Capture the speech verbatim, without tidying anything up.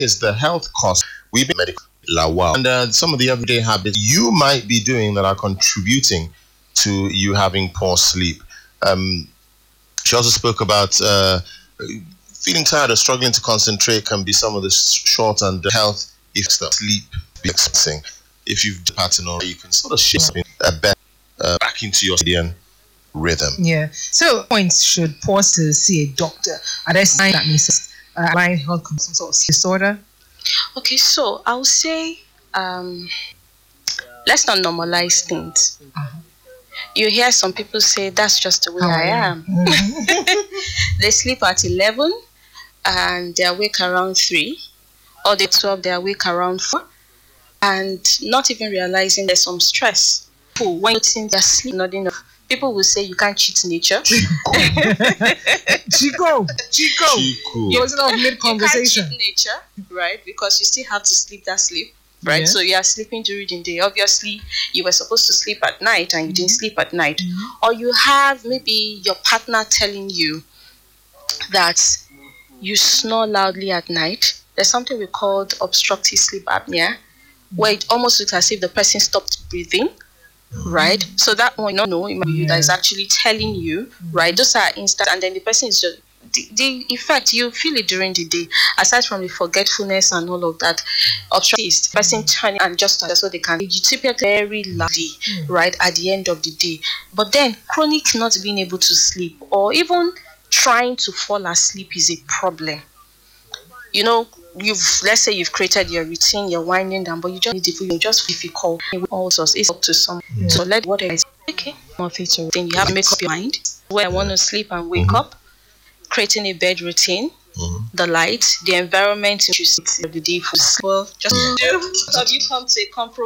is the health cost. We've been medical Lawal. And uh, some of the everyday habits you might be doing that are contributing to you having poor sleep. Um, she also spoke about uh, feeling tired or struggling to concentrate can be some of the short and health effects that sleep be experiencing. If you've pattern or you can sort of shift a bit uh, back into your circadian rhythm. Yeah. So points should pause to see a doctor. Are there signs that means uh, health some sort of disorder? Okay, so I'll say um, let's not normalize things. Uh-huh. You hear some people say that's just the way oh, I am. Mm-hmm. They sleep at eleven and they awake around three, or they twelve, they awake around four, and not even realizing there's some stress. When you think they're sleeping not enough, people will say you can't cheat nature. Chico, Chico, Chico. You wasn't off mid conversation. You can't cheat nature, right? Because you still have to sleep that sleep, right? Yeah. So you are sleeping during the day. Obviously, you were supposed to sleep at night and you didn't sleep at night, mm-hmm. or you have maybe your partner telling you that you snore loudly at night. There's something we call obstructive sleep apnea, mm-hmm. where it almost looks as if the person stopped breathing. Right, so that one, no, no, yeah. that is actually telling you, right? Those are instant, and then the person is just the, the effect you feel it during the day. Aside from the forgetfulness and all of that, obstructive the person turning and just so they can. You typically very loudly, mm. right, at the end of the day. But then chronic not being able to sleep or even trying to fall asleep is a problem. You know. You've let's say you've created your routine, you're winding down, but you just need to you just if you call also it's up to some yeah. so let what is okay more feature then you have to make up your mind where I want to sleep and wake mm-hmm. up, creating a bed routine, mm-hmm. the light, the environment you see the day for well just mm-hmm. do have you come to a compromise.